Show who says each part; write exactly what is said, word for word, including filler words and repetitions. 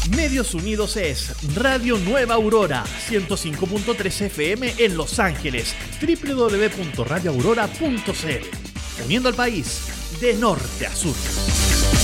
Speaker 1: Medios Unidos es Radio Nueva Aurora, ciento cinco punto tres F M en Los Ángeles, doble u doble u doble u punto radio aurora punto c l. Uniendo al país de norte a sur.